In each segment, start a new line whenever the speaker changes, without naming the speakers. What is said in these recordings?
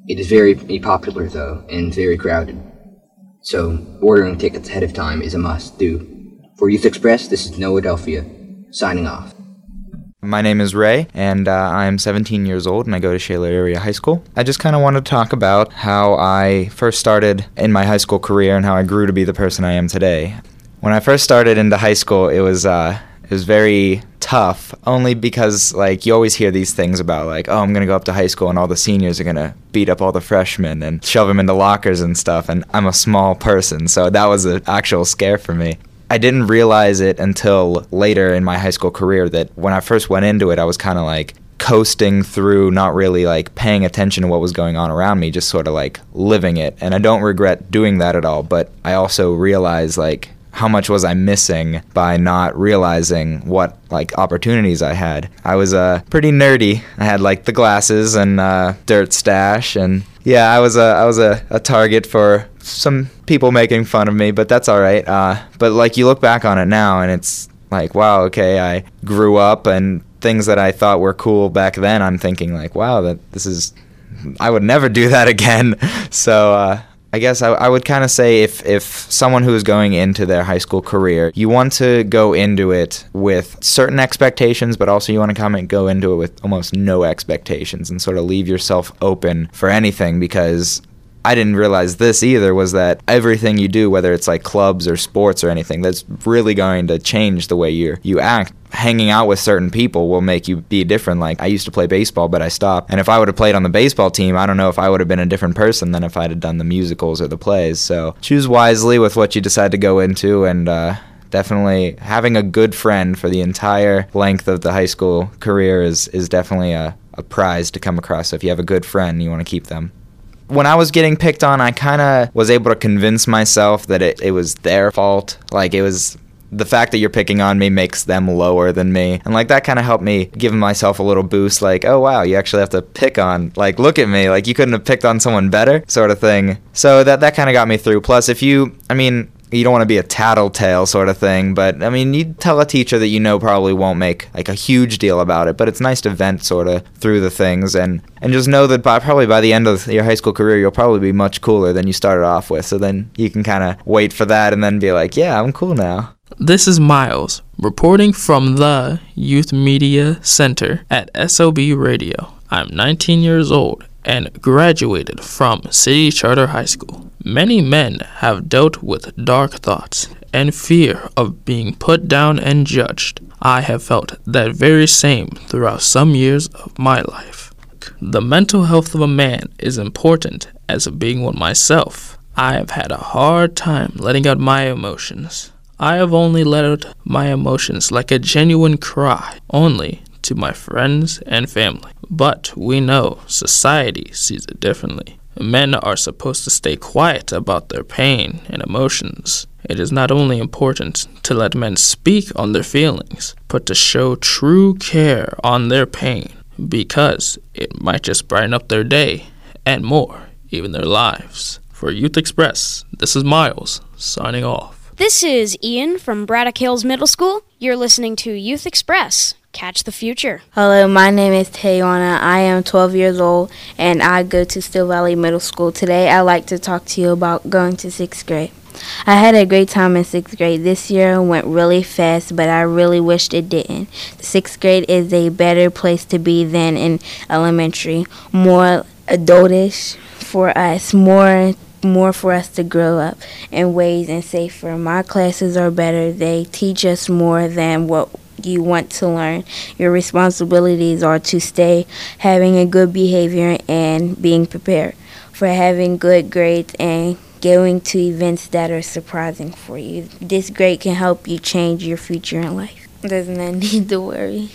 It is very popular, though, and very crowded. So, ordering tickets ahead of time is a must-do. For Youth Express, this is Noah Delphia, signing off.
My name is Ray, and I'm 17 years old, and I go to Shaler Area High School. I just kind of want to talk about how I first started in my high school career and how I grew to be the person I am today. When I first started into high school, it was very tough, only because, you always hear these things about, I'm going to go up to high school and all the seniors are going to beat up all the freshmen and shove them into lockers and stuff, and I'm a small person, so that was an actual scare for me. I didn't realize it until later in my high school career that when I first went into it, I was kind of coasting through, not really paying attention to what was going on around me, just sort of living it. And I don't regret doing that at all, but I also realized how much was I missing by not realizing what opportunities I had. I was pretty nerdy. I had the glasses and dirt stash, and yeah, I was a target for some people making fun of me, but that's all right. But you look back on it now, and it's wow, okay, I grew up, and things that I thought were cool back then, I'm thinking wow, I would never do that again. So I guess I would kind of say if someone who is going into their high school career, you want to go into it with certain expectations, but also you want to go into it with almost no expectations and sort of leave yourself open for anything, because I didn't realize this either, was that everything you do, whether it's clubs or sports or anything, that's really going to change the way you act. Hanging out with certain people will make you be different. I used to play baseball, but I stopped. And if I would have played on the baseball team, I don't know if I would have been a different person than if I'd have done the musicals or the plays. So choose wisely with what you decide to go into, and definitely having a good friend for the entire length of the high school career is definitely a prize to come across. So if you have a good friend, you want to keep them. When I was getting picked on, I kind of was able to convince myself that it was their fault. It was the fact that you're picking on me makes them lower than me. And that kind of helped me give myself a little boost. Oh wow, you actually have to pick on, look at me, you couldn't have picked on someone better, sort of thing. So that kind of got me through. Plus, you don't want to be a tattletale sort of thing, but you tell a teacher that probably won't make a huge deal about it, but it's nice to vent sort of through the things, and just know that probably by the end of your high school career, you'll probably be much cooler than you started off with, so then you can kind of wait for that and then be yeah, I'm cool now.
This is Miles, reporting from the Youth Media Center at SOB Radio. I'm 19 years old and graduated from City Charter High School. Many men have dealt with dark thoughts and fear of being put down and judged. I have felt that very same throughout some years of my life. The mental health of a man is important, as being one myself. I have had a hard time letting out my emotions. I have only let out my emotions like a genuine cry, only to my friends and family. But we know society sees it differently. Men are supposed to stay quiet about their pain and emotions. It is not only important to let men speak on their feelings, but to show true care on their pain, because it might just brighten up their day, and more, even their lives. For Youth Express, this is Miles, signing off.
This is Ian from Braddock Hills Middle School. You're listening to Youth Express. Catch the future.
Hello, my name is Tayana. I am 12 years old, and I go to Still Valley Middle School. Today, I'd like to talk to you about going to 6th grade. I had a great time in 6th grade. This year went really fast, but I really wished it didn't. 6th grade is a better place to be than in elementary. More adultish for us, more for us to grow up in ways and safer. My classes are better. They teach us more than what you want to learn. Your responsibilities are to stay having a good behavior and being prepared for having good grades and going to events that are surprising for you. This grade can help you change your future in life. Doesn't that need to worry?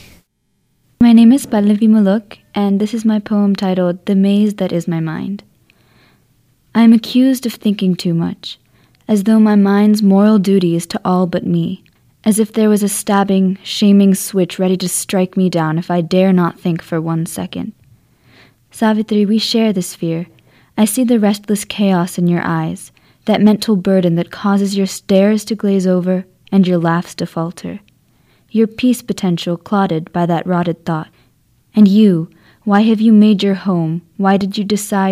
My name is Pallavi Muluk, and this is my poem titled The Maze That Is My Mind. I am accused of thinking too much, as though my mind's moral duty is to all but me, as if there was a stabbing, shaming switch ready to strike me down if I dare not think for 1 second. Savitri, we share this fear. I see the restless chaos in your eyes, that mental burden that causes your stares to glaze over and your laughs to falter. Your peace potential clouded by that rotted thought. And you, why have you made your home? Why did you decide